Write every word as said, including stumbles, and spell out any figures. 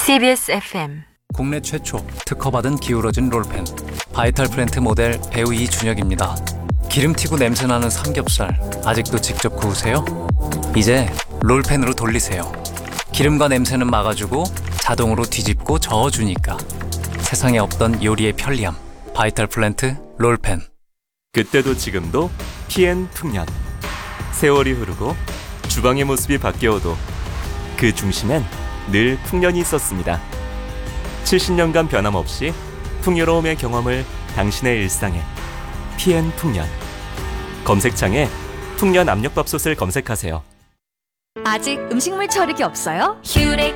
씨비에스 에프엠 국내 최초 특허받은 기울어진 롤펜 바이탈 플랜트 모델 배우 이준혁입니다. 기름튀고 냄새나는 삼겹살 아직도 직접 구우세요? 이제 롤펜으로 돌리세요. 기름과 냄새는 막아주고 자동으로 뒤집고 저어주니까 세상에 없던 요리의 편리함 바이탈 플랜트 롤펜. 그때도 지금도 피엔 풍년. 세월이 흐르고 주방의 모습이 바뀌어도 그 중심엔 늘 풍년이 있었습니다. 칠십 년간 변함없이 풍요로움의 경험을 당신의 일상에 피엔 풍년. 검색창에 풍년 압력밥솥을 검색하세요. 아직 음식물 처리기 없어요?